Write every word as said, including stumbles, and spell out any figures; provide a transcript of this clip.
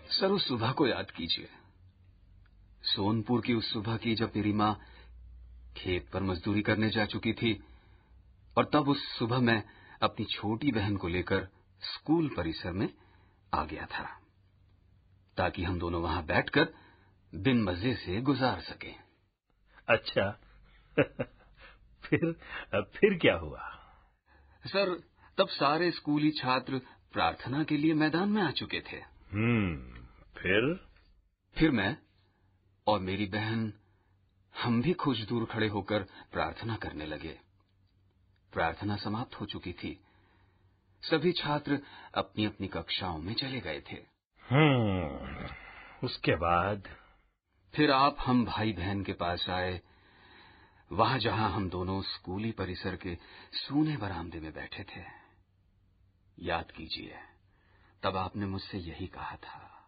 Sir, उस सुबह को याद कीजिए। सोनपुर की उस सुबह की जब मेरी माँ खेत पर मजदूरी करने जा चुकी थी, और तब उस सुबह मैं अपनी छोटी बहन को लेकर स्कूल परिसर में आ गया था, ताकि हम दोनों वहां बैठकर दिन मजे से गुजार सकें। अच्छा। फिर फिर क्या हुआ? सर, तब सारे स्कूली छात्र प्रार्थना के लिए मैदान में आ चुके थे। हम्म फिर फिर मैं और मेरी बहन, हम भी कुछ दूर खड़े होकर प्रार्थना करने लगे। प्रार्थना समाप्त हो चुकी थी। सभी छात्र अपनी अपनी कक्षाओं में चले गए थे। हम्म उसके बाद? फिर आप हम भाई बहन के पास आए, वहां जहां हम दोनों स्कूली परिसर के सूने बरामदे में बैठे थे। याद कीजिए, तब आपने मुझसे यही कहा था।